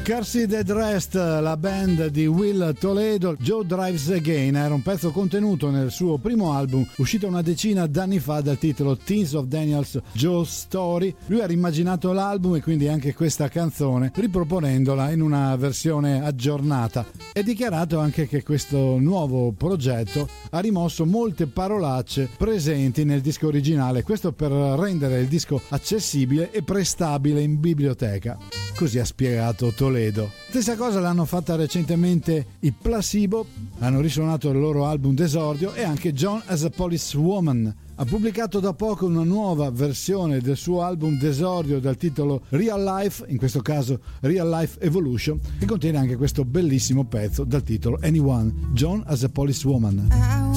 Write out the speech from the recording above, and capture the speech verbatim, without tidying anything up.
Car Seat Headrest, la band di Will Toledo. Joe Drives Again era un pezzo contenuto nel suo primo album, uscito una decina d'anni fa, dal titolo Teens of Daniel's Joe's Story. Lui ha rimmaginato l'album e quindi anche questa canzone, riproponendola in una versione aggiornata. È dichiarato anche che questo nuovo progetto ha rimosso molte parolacce presenti nel disco originale, questo per rendere il disco accessibile e prestabile in biblioteca. Così ha spiegato Toledo. Stessa cosa l'hanno fatta recentemente i Placebo, hanno risuonato il loro album d'esordio, e anche John as a Policewoman ha pubblicato da poco una nuova versione del suo album d'esordio dal titolo Real Life, in questo caso Real Life Evolution, che contiene anche questo bellissimo pezzo dal titolo Anyone, John as a Policewoman.